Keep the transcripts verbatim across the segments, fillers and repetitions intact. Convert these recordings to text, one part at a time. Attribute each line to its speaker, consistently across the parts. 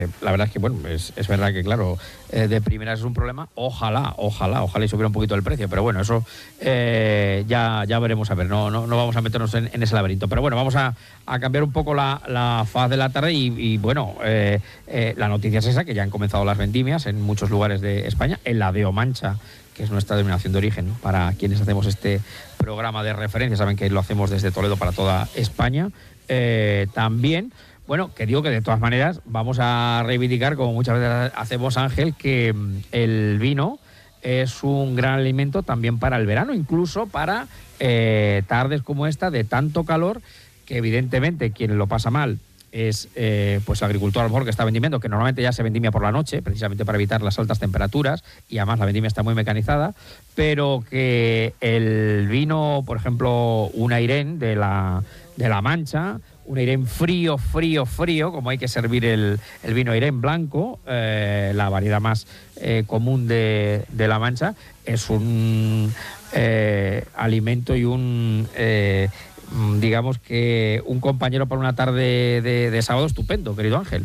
Speaker 1: La verdad es que, bueno, es, es verdad que, claro, eh, de primeras es un problema. Ojalá, ojalá, ojalá y subiera un poquito el precio. Pero bueno, eso eh, ya, ya veremos a ver. No, no, no vamos a meternos en, en ese laberinto. Pero bueno, vamos a, a cambiar un poco la, la faz de la tarde. Y, y bueno, eh, eh, la noticia es esa, que ya han comenzado las vendimias en muchos lugares de España. En la de Omancha, que es nuestra denominación de origen, para quienes hacemos este programa de referencia, saben que lo hacemos desde Toledo para toda España. Eh, también... Bueno, que digo que de todas maneras vamos a reivindicar, como muchas veces hacemos, Ángel, que el vino es un gran alimento también para el verano, incluso para eh, tardes como esta de tanto calor, que evidentemente quien lo pasa mal es eh, pues el agricultor a lo mejor que está vendimiando, que normalmente ya se vendimia por la noche, precisamente para evitar las altas temperaturas, y además la vendimia está muy mecanizada, pero que el vino, por ejemplo, un Airén de la, de la Mancha, un Airén frío, frío, frío, como hay que servir el, el vino Airén blanco, eh, la variedad más eh, común de, de la Mancha, es un eh, alimento y un... Eh, digamos que un compañero para una tarde de, de sábado estupendo, querido Ángel.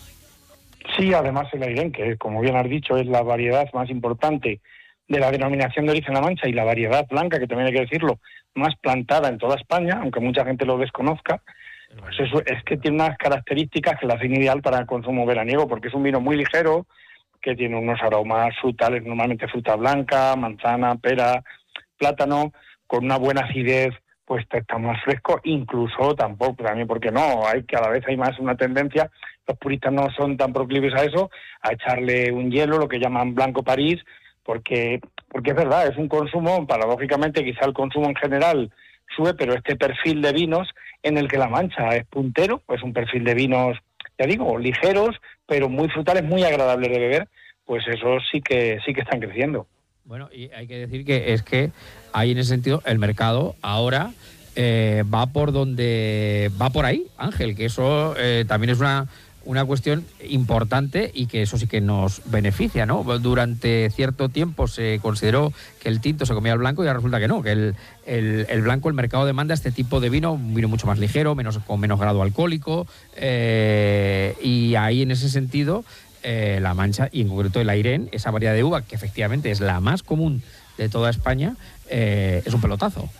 Speaker 2: Sí, además el Airén, que como bien has dicho es la variedad más importante de la denominación de origen La Mancha y la variedad blanca, que también hay que decirlo, más plantada en toda España, aunque mucha gente lo desconozca, pues eso es que tiene unas características que la hacen ideal para el consumo veraniego, porque es un vino muy ligero, que tiene unos aromas frutales, normalmente fruta blanca, manzana, pera, plátano, con una buena acidez, pues está más fresco, incluso tampoco, también porque no, hay cada vez hay más una tendencia, los puristas no son tan proclives a eso, a echarle un hielo, lo que llaman blanco París, porque porque es verdad, es un consumo, paradójicamente quizá el consumo en general sube, pero este perfil de vinos en el que La Mancha es puntero, pues un perfil de vinos, ya digo, ligeros, pero muy frutales, muy agradables de beber, pues esos sí que sí que están creciendo.
Speaker 1: Bueno, y hay que decir que es que ahí en ese sentido el mercado ahora eh, va por donde va por ahí, Ángel, que eso eh, también es una, una cuestión importante y que eso sí que nos beneficia, ¿no? Durante cierto tiempo se consideró que el tinto se comía al blanco y ahora resulta que no, que el, el, el blanco, el mercado demanda este tipo de vino, un vino mucho más ligero, menos con menos grado alcohólico, eh, y ahí en ese sentido... Eh, la Mancha y en concreto el Airén, esa variedad de uva que efectivamente es la más común de toda España, eh, es un pelotazo.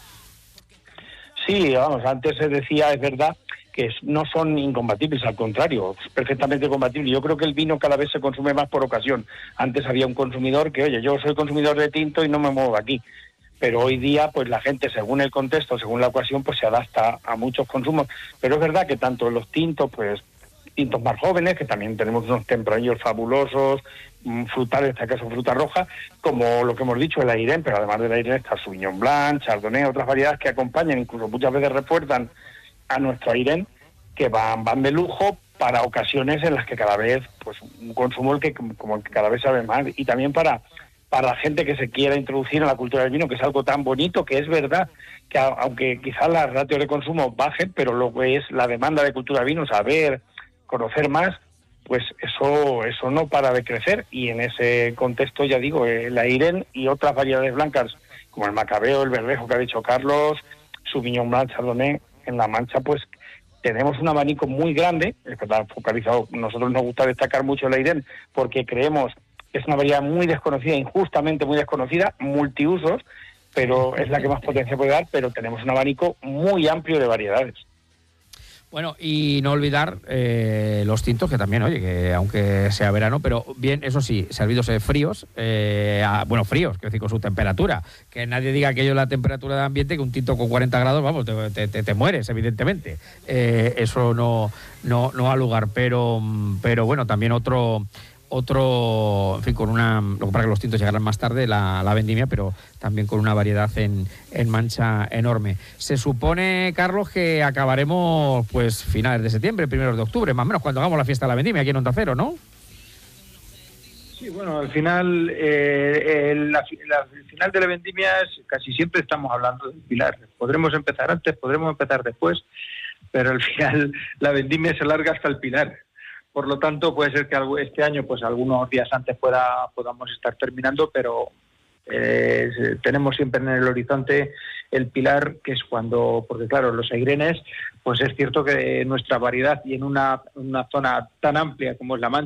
Speaker 2: Sí, vamos, antes se decía, es verdad, que no son incompatibles, al contrario, es perfectamente compatible. Yo creo que el vino cada vez se consume más por ocasión. Antes había un consumidor que, oye, yo soy consumidor de tinto y no me muevo aquí. Pero hoy día, pues la gente, según el contexto, según la ocasión, pues se adapta a muchos consumos. Pero es verdad que tanto los tintos, pues tintos más jóvenes, que también tenemos unos tempranillos fabulosos, frutales, en este caso fruta roja, como lo que hemos dicho, el Airén, pero además del Airén está el Sauvignon Blanc, Chardonnay, otras variedades que acompañan, incluso muchas veces refuerzan a nuestro Airén, que van, van de lujo para ocasiones en las que cada vez, pues un consumo el que como el que cada vez sabe más, y también para, para la gente que se quiera introducir en la cultura del vino, que es algo tan bonito, que es verdad que aunque quizás las ratios de consumo bajen, pero lo que es la demanda de cultura del vino, saber, conocer más, pues eso eso no para de crecer, y en ese contexto, ya digo, el Airén y otras variedades blancas, como el Macabeo, el Verdejo que ha dicho Carlos, Sauvignon Blanc, Chardonnay, en La Mancha, pues tenemos un abanico muy grande, es verdad, focalizado. Nosotros nos gusta destacar mucho el Airén porque creemos que es una variedad muy desconocida, injustamente muy desconocida, multiusos, pero es la que más potencia puede dar, pero tenemos un abanico muy amplio de variedades.
Speaker 1: Bueno, y no olvidar eh, los tintos, que también, oye, que aunque sea verano, pero bien, eso sí, servidos eh, fríos, eh, a, bueno, fríos, quiero decir, con su temperatura. Que nadie diga que yo la temperatura de ambiente, que un tinto con cuarenta grados, vamos, te, te, te mueres, evidentemente. Eh, eso no, no, no ha lugar, pero, pero bueno, también otro... Otro, en fin, con una... Lo que pasa es que los tintos llegarán más tarde, la, la vendimia, pero también con una variedad en, en Mancha enorme. Se supone, Carlos, que acabaremos pues finales de septiembre, primeros de octubre, más o menos, cuando hagamos la fiesta de la vendimia aquí en Onda Cero, ¿no?
Speaker 3: Sí, bueno, al final, eh, el, la, la, el final de la vendimia es, casi siempre estamos hablando del Pilar. Podremos empezar antes, podremos empezar después, pero al final la vendimia se alarga hasta el Pilar. Por lo tanto, puede ser que este año, pues algunos días antes pueda, podamos estar terminando, pero eh, tenemos siempre en el horizonte el Pilar, que es cuando, porque claro, los Airenes, pues es cierto que nuestra variedad y en una, una zona tan amplia como es La Mancha,